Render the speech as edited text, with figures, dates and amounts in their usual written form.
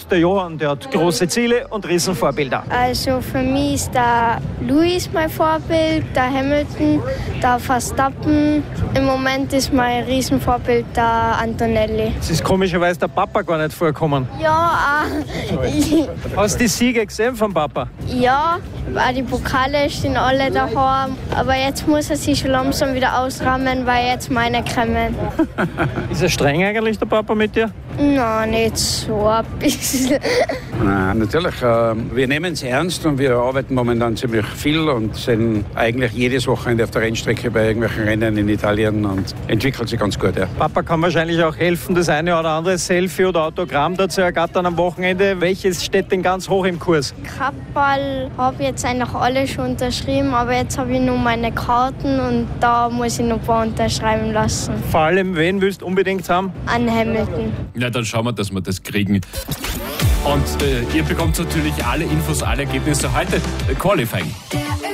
Und der Johann, der hat große Ziele und Riesenvorbilder. Also für mich ist der Lewis mein Vorbild, der Hamilton, der Verstappen. Im Moment ist mein Riesenvorbild der Antonelli. Es ist komischerweise der Papa gar nicht vorgekommen. Ja, Hast du die Siege gesehen vom Papa? ja, auch die Pokale stehen alle daheim. Aber jetzt muss er sich schon langsam wieder ausrammen, weil jetzt meine kommen. Ist er streng eigentlich, der Papa, mit dir? Nein, nicht so ein bisschen. Nein, natürlich. Wir nehmen es ernst und wir arbeiten momentan ziemlich viel und sind eigentlich jedes Wochenende auf der Rennstrecke bei irgendwelchen Rennen in Italien und entwickelt sich ganz gut. Ja. Papa kann wahrscheinlich auch helfen, das eine oder andere Selfie oder Autogramm dazu ergattern am Wochenende. Welches steht denn ganz hoch im Kurs? Kapperl habe ich jetzt eigentlich alle schon unterschrieben, aber jetzt habe ich nur meine Karten und da muss ich noch ein paar unterschreiben lassen. Vor allem, wen willst du unbedingt haben? An Hamilton. Ja, dann schauen wir, dass wir das kriegen. Und ihr bekommt natürlich alle Infos, alle Ergebnisse heute. Qualifying.